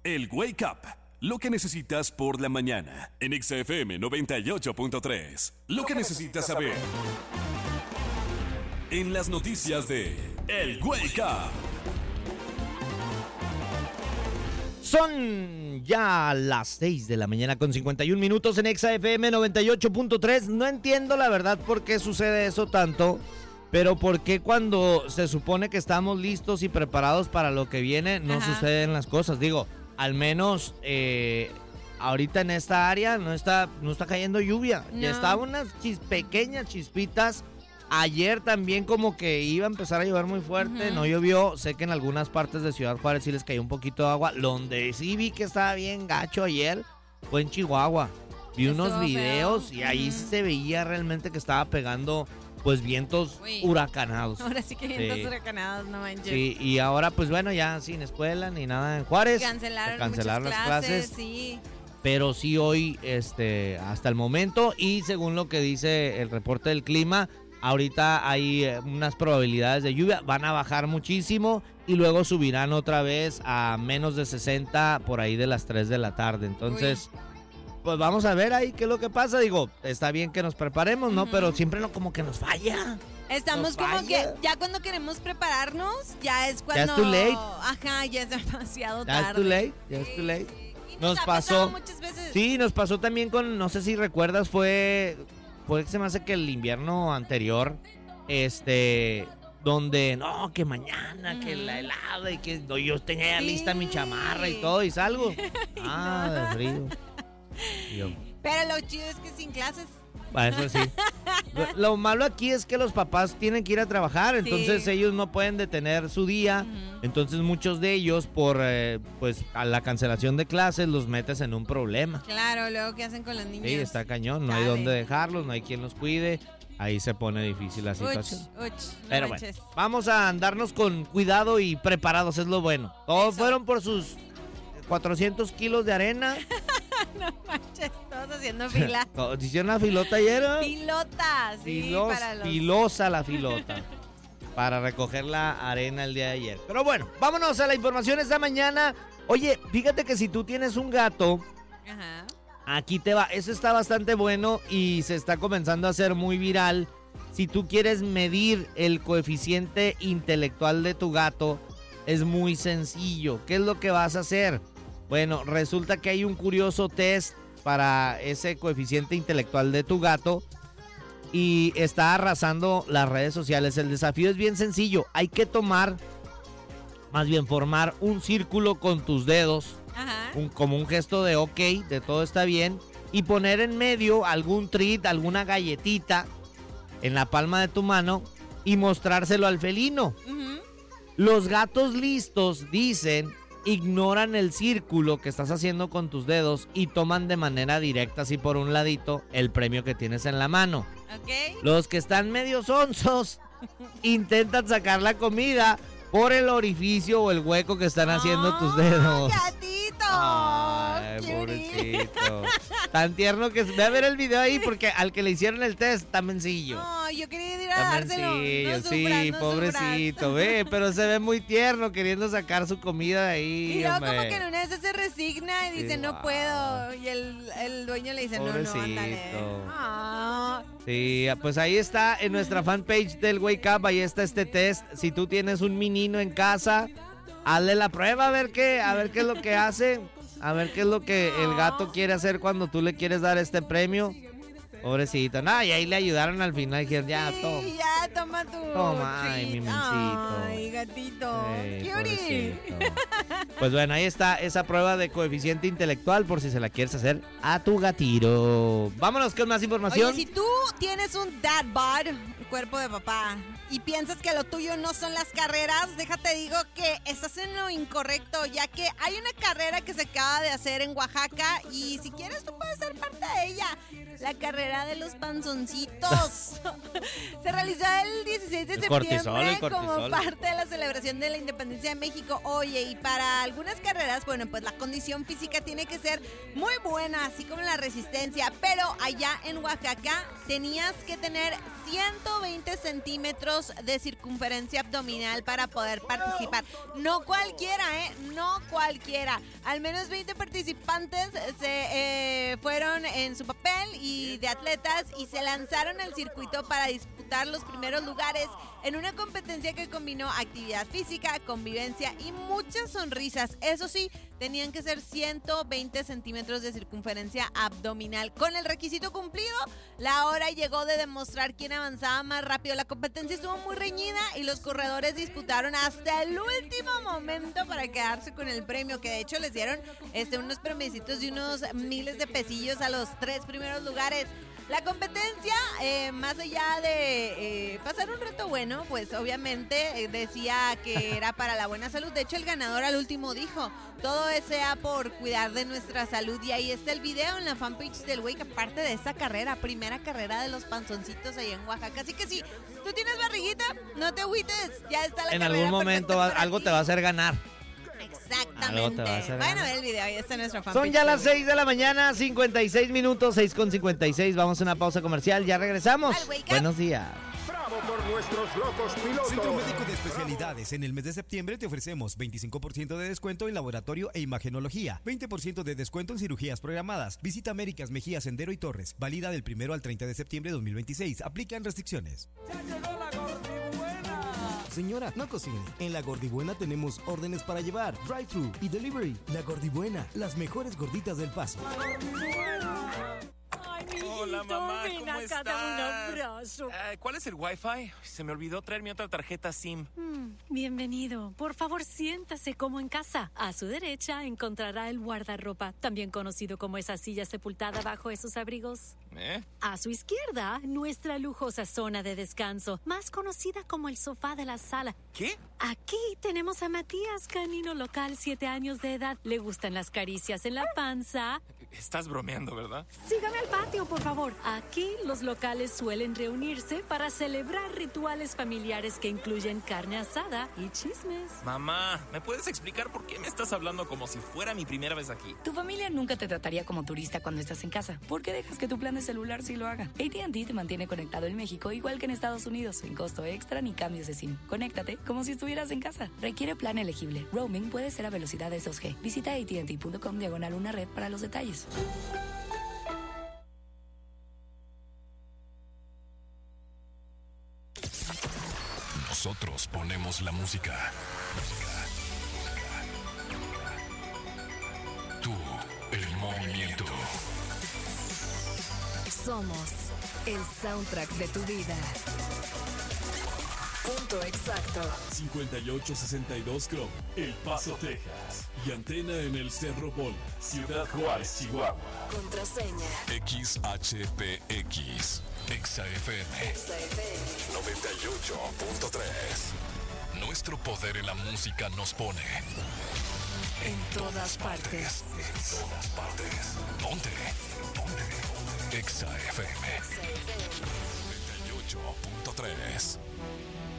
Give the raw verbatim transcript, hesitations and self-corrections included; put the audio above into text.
El Wake Up. Lo que necesitas por la mañana. En X F M noventa y ocho punto tres. Lo que necesitas saber. En las noticias de El Wake Up. Son ya las seis de la mañana con cincuenta y un minutos en X F M noventa y ocho punto tres. No entiendo la verdad por qué sucede eso tanto, pero por qué cuando se supone que estamos listos y preparados para lo que viene, no Ajá. suceden las cosas. Digo, al menos eh, ahorita en esta área no está, no está cayendo lluvia. No. Ya estaban unas chis- pequeñas chispitas. Ayer también como que iba a empezar a llover muy fuerte, Ujú. no llovió. Sé que en algunas partes de Ciudad Juárez sí les cayó un poquito de agua. Donde sí vi que estaba bien gacho ayer fue en Chihuahua. Vi Estuvo unos videos feo. y ahí Ujú. se veía realmente que estaba pegando pues vientos Uy. huracanados. Ahora sí que Sí. vientos huracanados, no manches. Sí, y ahora pues bueno, ya sin escuela ni nada en Juárez. Cancelaron, se cancelaron muchas las clases, clases. sí. Pero sí hoy, este, hasta el momento, y según lo que dice el reporte del clima, ahorita hay eh, unas probabilidades de lluvia, van a bajar muchísimo y luego subirán otra vez a menos de sesenta por ahí de las tres de la tarde. Entonces, pues vamos a ver ahí qué es lo que pasa. Digo, está bien que nos preparemos, ¿no? Ujú. Pero siempre no, como que nos falla. Estamos Nos como que falla. ya cuando queremos prepararnos, ya es cuando... es too late. Ajá, ya es demasiado Ya tarde. es too late, ya es Sí. too late. Y Nos ha pasó- pasado muchas veces. Sí, nos pasó también con, no sé si recuerdas, fue, fue se me hace que el invierno anterior, este, donde, no, que mañana, que la helada y que no, yo tenía ya Sí. lista mi chamarra y todo y salgo. Ah, de frío. Y yo, Pero lo chido es que sin clases. "Ah, eso sí. Lo, lo malo aquí es que los papás tienen que ir a trabajar, entonces Sí. ellos no pueden detener su día. Ujú. Entonces muchos de ellos, por eh, pues a la cancelación de clases, los metes en un problema. Claro, luego ¿qué hacen con los niños? Sí, está cañón, no hay Chale. dónde dejarlos, no hay quien los cuide, ahí se pone difícil la Uch, situación. uch, no Pero bueno, manches. vamos a andarnos con cuidado y preparados, es lo bueno. Todos Eso. fueron por sus cuatrocientos kilos de arena. No manches, todos haciendo fila. Todos hicieron la filota ayer, ¿eh? Pilota, sí, Filos- para los... Filosa la filota. Para recoger la arena el día de ayer. Pero bueno, vámonos a la información esta mañana. Oye, fíjate que si tú tienes un gato, Ajá. aquí te va. Eso está bastante bueno y se está comenzando a hacer muy viral. Si tú quieres medir el coeficiente intelectual de tu gato, es muy sencillo. ¿Qué es lo que vas a hacer? Bueno, resulta que hay un curioso test para ese coeficiente intelectual de tu gato y está arrasando las redes sociales. El desafío es bien sencillo. Hay que tomar, más bien formar un círculo con tus dedos, Ajá. un, como un gesto de ok, de todo está bien, y poner en medio algún treat, alguna galletita en la palma de tu mano y mostrárselo al felino. Ujú. Los gatos listos dicen, ignoran el círculo que estás haciendo con tus dedos y toman de manera directa, así por un ladito, el premio que tienes en la mano. Ok. Los que están medio sonsos intentan sacar la comida por el orificio o el hueco que están haciendo tus dedos. ¡Ay, gatito! Ay, Cutie. pobrecito. Tan tierno que es. Ve a ver el video ahí porque al que le hicieron el test tan mencillo. No, yo quería ir a Tan dárselo. mencillo, No sí, sufras, no pobrecito, sufras. ve, pero se ve muy tierno queriendo sacar su comida de ahí, Y luego hombre. como que en una de esas se resigna y dice, Sí, no wow. puedo. Y el, el dueño le dice, no, no, ándale. Pobrecito. Ah. Sí, pues ahí está en nuestra fanpage del Wake Up, ahí está este test. Si tú tienes un menino en casa, hazle la prueba a ver qué, a ver qué es lo que hace, a ver qué es lo que el gato quiere hacer cuando tú le quieres dar este premio. Pobrecito. No, y ahí le ayudaron al final, dijeron, ya, Sí, toma. ya, toma tu Toma, ay, treat. mi mencito. Ay, gatito. Ey, Cutie. pobrecito. Pues bueno, ahí está esa prueba de coeficiente intelectual por si se la quieres hacer a tu gatiro. Vámonos con más información. Oye, si tú tienes un dad bod, un cuerpo de papá, y piensas que lo tuyo no son las carreras, déjate digo que estás en lo incorrecto, ya que hay una carrera que se acaba de hacer en Oaxaca y si quieres tú puedes ser parte de ella. La carrera de los panzoncitos. Se realizó el dieciséis de El septiembre cortisol, el como cortisol. parte de la celebración de la independencia de México. Oye, y para algunas carreras, bueno, pues la condición física tiene que ser muy buena, así como la resistencia. Pero allá en Oaxaca tenías que tener ciento veinte centímetros de circunferencia abdominal para poder participar. No cualquiera, ¿eh? No cualquiera. cualquiera. Al menos veinte participantes se eh, fueron en su papel y de atletas y se lanzaron al circuito para disputar los primeros lugares en una competencia que combinó actividad física, convivencia y muchas sonrisas. Eso sí, tenían que ser ciento veinte centímetros de circunferencia abdominal. Con el requisito cumplido, la hora llegó de demostrar quién avanzaba más rápido. La competencia estuvo muy reñida y los corredores disputaron hasta el último momento para quedarse con el premio, que de hecho les dieron este, unos premiecitos de unos miles de pesillos a los tres primeros lugares. La competencia, eh, más allá de eh, pasar un reto bueno, pues obviamente eh, decía que era para la buena salud. De hecho, el ganador al último dijo, todo sea por cuidar de nuestra salud. Y ahí está el video en la fanpage del Wake, aparte de esta carrera, primera carrera de los panzoncitos ahí en Oaxaca. Así que si tú tienes barriguita, no te agüites, ya está la En carrera. algún momento va- algo te va a hacer ganar. Exactamente. Vayan a ver el video, ahí está en nuestra fanpage. Son ya las del seis de la mañana, cincuenta y seis minutos, seis con cincuenta y seis. Vamos a una pausa comercial, ya regresamos. Al Wake Up. Buenos días. ¡Bravo por nuestros locos pilotos! Centro Médico de Especialidades. En el mes de septiembre te ofrecemos veinticinco por ciento de descuento en laboratorio e imagenología, veinte por ciento de descuento en cirugías programadas. Visita Américas Mejía, Sendero y Torres. Válida del primero al treinta de septiembre de dos mil veintiséis. Aplican restricciones. ¡Ya llegó la gordibuena! Señora, no cocine. En La Gordibuena tenemos órdenes para llevar, drive-thru y delivery. La Gordibuena, las mejores gorditas del Paso. Ay, mi Hola, hijito, mamá, ven ¿cómo acá, estás? dame un abrazo. Eh, ¿Cuál es el Wi-Fi? Se me olvidó traer mi otra tarjeta SIM. Mm, bienvenido. Por favor, siéntase como en casa. A su derecha encontrará el guardarropa, también conocido como esa silla sepultada bajo esos abrigos. ¿Eh? A su izquierda, nuestra lujosa zona de descanso, más conocida como el sofá de la sala. ¿Qué? Aquí tenemos a Matías, canino local, siete años de edad. Le gustan las caricias en la panza. Estás bromeando, ¿verdad? Sígame al patio, por favor. Aquí los locales suelen reunirse para celebrar rituales familiares que incluyen carne asada y chismes. Mamá, ¿me puedes explicar por qué me estás hablando como si fuera mi primera vez aquí? Tu familia nunca te trataría como turista cuando estás en casa. ¿Por qué dejas que tu plan de celular sí lo haga? A T and T te mantiene conectado en México igual que en Estados Unidos, sin costo extra ni cambios de SIM. Conéctate como si estuvieras en casa. Requiere plan elegible. Roaming puede ser a velocidades dos G. Visita A T and T punto com diagonal una red para los detalles. Nosotros ponemos la música. Tú, el movimiento. Somos el soundtrack de tu vida. Punto exacto. cincuenta y ocho sesenta y dos Club, El Paso, Texas. Y antena en el Cerro Bola, Ciudad Juárez, Chihuahua. Contraseña. X H P X, Exa F M Exa F M. noventa y ocho punto tres. Nuestro poder en la música nos pone En todas partes. En todas partes. Ponte. Ponte. Exa F M noventa y ocho punto tres.